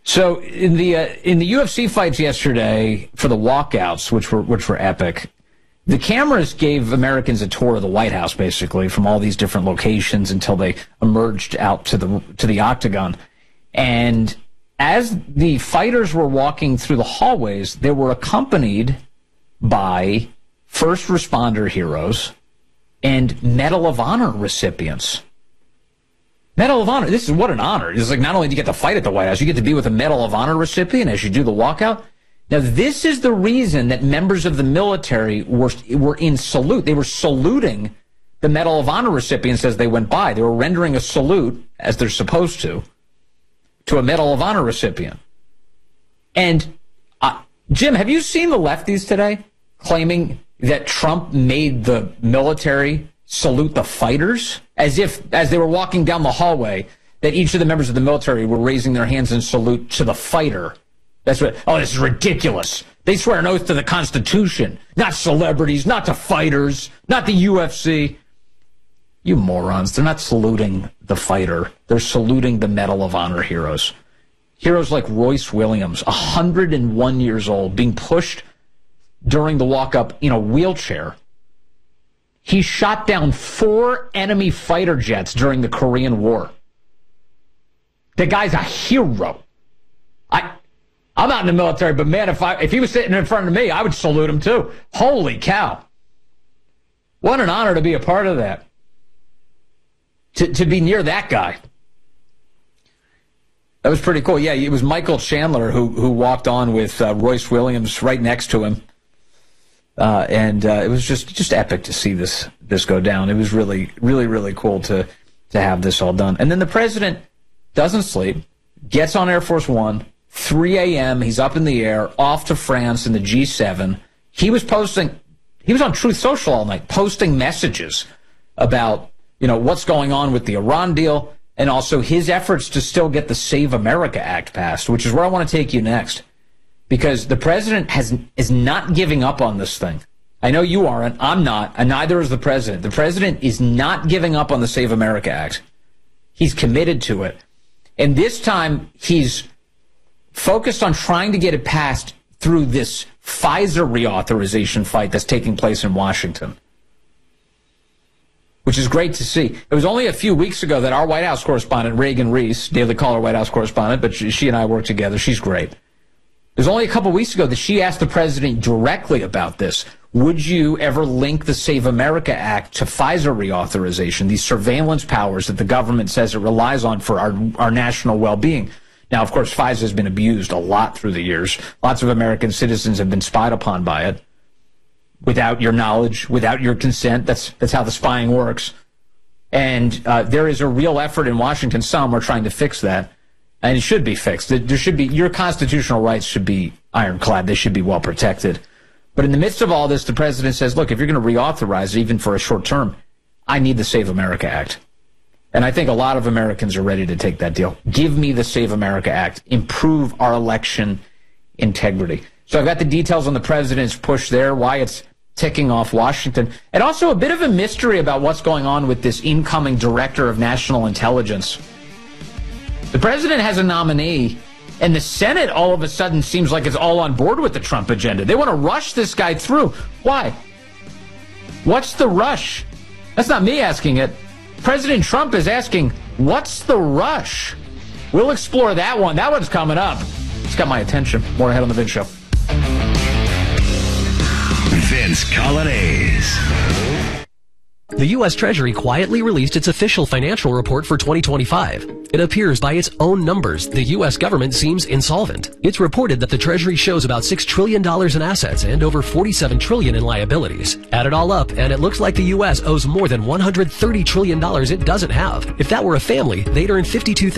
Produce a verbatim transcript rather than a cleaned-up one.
So in the uh, in the U F C fights yesterday for the walkouts, which were which were epic, the cameras gave Americans a tour of the White House, basically, from all these different locations until they emerged out to the to the octagon. And as the fighters were walking through the hallways, they were accompanied by first responder heroes and Medal of Honor recipients. Medal of Honor, this is what an honor. It's like not only do you get to fight at the White House, you get to be with a Medal of Honor recipient as you do the walkout. Now, this is the reason that members of the military were, were in salute. They were saluting the Medal of Honor recipients as they went by. They were rendering a salute, as they're supposed to, to a Medal of Honor recipient. And, uh, Jim, have you seen the lefties today claiming that Trump made the military salute the fighters, as if, as they were walking down the hallway, that each of the members of the military were raising their hands in salute to the fighter? That's what, oh, this is ridiculous. They swear an oath to the Constitution, not celebrities, not to fighters, not the U F C. You morons, they're not saluting the fighter. They're saluting the Medal of Honor heroes. Heroes like Royce Williams, one hundred one years old, being pushed during the walk-up in a wheelchair. He shot down four enemy fighter jets during the Korean War. The guy's a hero. I, I'm not in the military, but man, if I if he was sitting in front of me, I would salute him too. Holy cow. What an honor to be a part of that. To, to be near that guy. That was pretty cool. Yeah, it was Michael Chandler who, who walked on with uh, Royce Williams right next to him. Uh, and uh, it was just just epic to see this this go down. It was really, really, really cool to to have this all done. And then the president doesn't sleep, gets on Air Force One, three a.m., he's up in the air, off to France in the G seven. He was posting, he was on Truth Social all night, posting messages about, you know, what's going on with the Iran deal, and also his efforts to still get the Save America Act passed, which is where I want to take you next. Because the president has is not giving up on this thing. I know you aren't. I'm not. And neither is the president. The president is not giving up on the Save America Act. He's committed to it. And this time, he's focused on trying to get it passed through this Pfizer reauthorization fight that's taking place in Washington, which is great to see. It was only a few weeks ago that our White House correspondent, Reagan Reese, Daily Caller White House correspondent, but she, she and I work together. She's great. It was only a couple weeks ago that she asked the president directly about this. Would you ever link the Save America Act to Pfizer reauthorization, these surveillance powers that the government says it relies on for our, our national well-being? Now, of course, Pfizer has been abused a lot through the years. Lots of American citizens have been spied upon by it without your knowledge, without your consent. That's, that's how the spying works. And uh, there is a real effort in Washington. Some are trying to fix that. And it should be fixed. There should be, your constitutional rights should be ironclad. They should be well protected. But in the midst of all this, the president says, look, if you're going to reauthorize it, even for a short term, I need the Save America Act. And I think a lot of Americans are ready to take that deal. Give me the Save America Act. Improve our election integrity. So I've got the details on the president's push there, why it's ticking off Washington, and also a bit of a mystery about what's going on with this incoming director of national intelligence. The president has a nominee, and the Senate all of a sudden seems like it's all on board with the Trump agenda. They want to rush this guy through. Why? What's the rush? That's not me asking it. President Trump is asking, what's the rush? We'll explore that one. That one's coming up. It's got my attention. More ahead on the Vince Show. Vince Coglianese. The U S Treasury quietly released its official financial report for twenty twenty-five. It appears by its own numbers, the U S government seems insolvent. It's reported that the Treasury shows about six trillion dollars in assets and over forty-seven trillion dollars in liabilities. Add it all up, and it looks like the U S owes more than one hundred thirty trillion dollars it doesn't have. If that were a family, they'd earn fifty-two thousand dollars